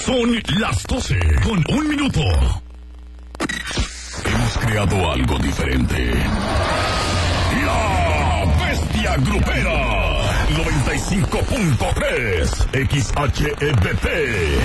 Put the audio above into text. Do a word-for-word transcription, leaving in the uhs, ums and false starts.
Son las doce con un minuto. Hemos creado algo diferente. La Bestia Grupera. noventa y cinco punto tres X H E B P.